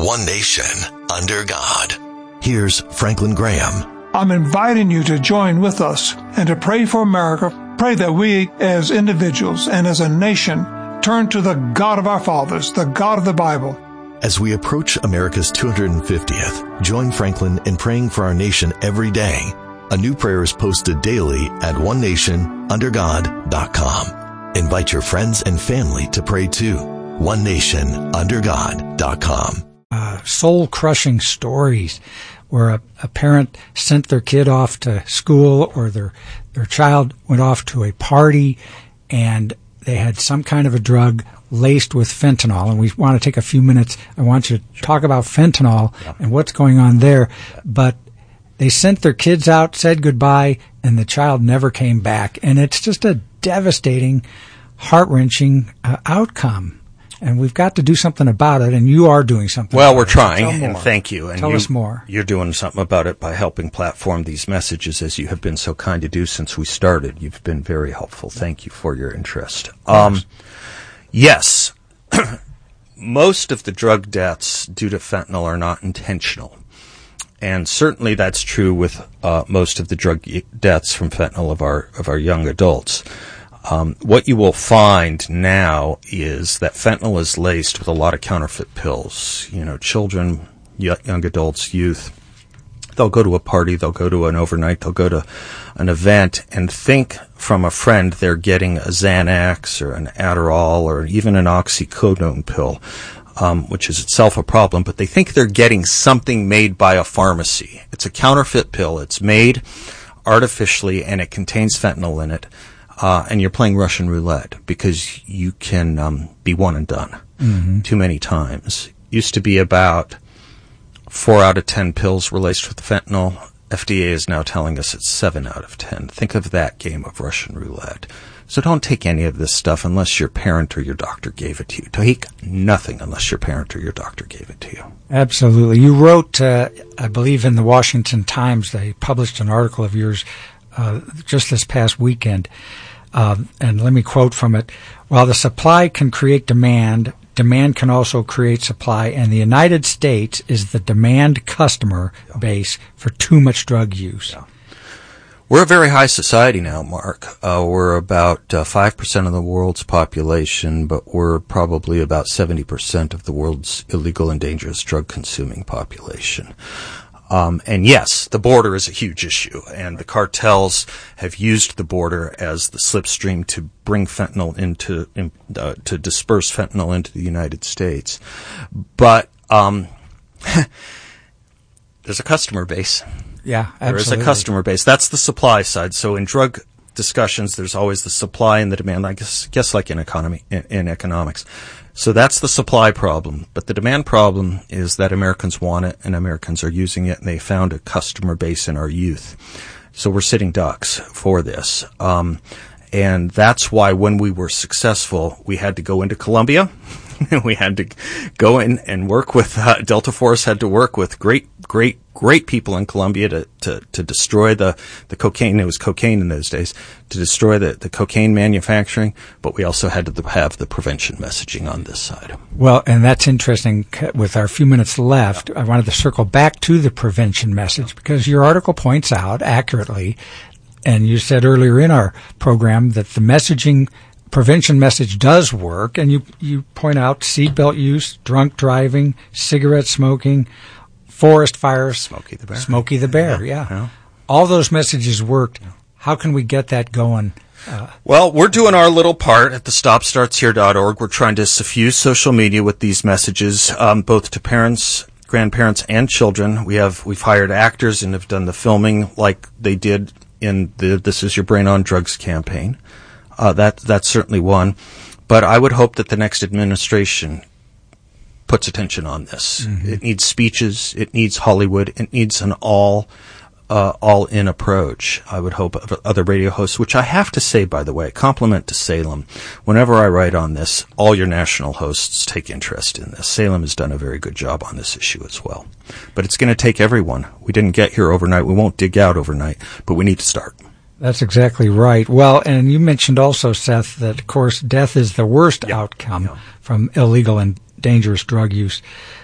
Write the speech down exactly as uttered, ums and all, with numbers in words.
one nation, under God. Here's Franklin Graham. I'm inviting you to join with us and to pray for America. Pray that we as individuals and as a nation turn to the God of our fathers, the God of the Bible. As we approach America's two hundred fiftieth, join Franklin in praying for our nation every day. A new prayer is posted daily at one nation under god dot com. Invite your friends and family to pray too. one nation under god dot com. Uh, soul-crushing stories where a, a parent sent their kid off to school or their their child went off to a party and they had some kind of a drug laced with fentanyl. And we want to take a few minutes. I want you to talk about fentanyl yeah. and what's going on there. But they sent their kids out, said goodbye, and the child never came back. And it's just a devastating, heart-wrenching uh, outcome. And we've got to do something about it, and you are doing something well, about we're it. trying, and thank you. And Tell you, us more. You're doing something about it by helping platform these messages, as you have been so kind to do since we started. You've been very helpful. Thank you for your interest. Um, yes, most of the drug deaths due to fentanyl are not intentional. And certainly that's true with uh, most of the drug deaths from fentanyl of our of our young adults. Um, what you will find now is that fentanyl is laced with a lot of counterfeit pills. You know, children, y- young adults, youth, they'll go to a party, they'll go to an overnight, they'll go to an event and think from a friend they're getting a Xanax or an Adderall or even an oxycodone pill, um, which is itself a problem, but they think they're getting something made by a pharmacy. It's a counterfeit pill. It's made artificially and it contains fentanyl in it. Uh, and you're playing Russian roulette because you can um, be one and done mm-hmm. too many times. Used to be about four out of ten pills were laced with fentanyl. F D A is now telling us it's seven out of ten. Think of that game of Russian roulette. So don't take any of this stuff unless your parent or your doctor gave it to you. Take nothing unless your parent or your doctor gave it to you. Absolutely. You wrote, uh, I believe in the Washington Times, they published an article of yours uh, just this past weekend. Um, and let me quote from it. While the supply can create demand, demand can also create supply, and the United States is the demand customer yeah. base for too much drug use. Yeah. We're a very high society now, Mark. Uh, we're about uh, five percent of the world's population, but we're probably about seventy percent of the world's illegal and dangerous drug-consuming population. Um, and yes, the border is a huge issue, and the cartels have used the border as the slipstream to bring fentanyl into, in, uh, to disperse fentanyl into the United States. But, um, there's a customer base. Yeah, absolutely. There is a customer base. That's the supply side. So in drug discussions, there's always the supply and the demand, I guess, guess like in economy, in, in economics. So that's the supply problem. But the demand problem is that Americans want it and Americans are using it, and they found a customer base in our youth. So we're sitting ducks for this. Um, and that's why when we were successful, we had to go into Colombia. We had to go in and work with, uh, Delta Force had to work with great, great, great people in Colombia to, to, to destroy the, the cocaine. It was cocaine in those days, to destroy the, the cocaine manufacturing. But we also had to have the prevention messaging on this side. Well, and that's interesting. With our few minutes left, yeah. I wanted to circle back to the prevention message because your article points out accurately, and you said earlier in our program that the messaging prevention message does work, and you, you point out seatbelt use, drunk driving, cigarette smoking, forest fires, Smokey the Bear. Smokey the Bear, yeah. yeah. yeah. All those messages worked. How can we get that going? Uh, well, we're doing our little part at the stop starts here dot org. We're trying to suffuse social media with these messages, um, both to parents, grandparents, and children. We have, we've hired actors and have done the filming like they did in the This Is Your Brain on Drugs campaign. Uh, that, that's certainly one. But I would hope that the next administration puts attention on this. Mm-hmm. It needs speeches. It needs Hollywood. It needs an all, uh, all-in approach. I would hope of other radio hosts, which I have to say, by the way, compliment to Salem. Whenever I write on this, all your national hosts take interest in this. Salem has done a very good job on this issue as well. But it's going to take everyone. We didn't get here overnight. We won't dig out overnight, but we need to start. That's exactly right. Well, and you mentioned also, Seth, that, of course, death is the worst yeah. outcome yeah. from illegal and dangerous drug use.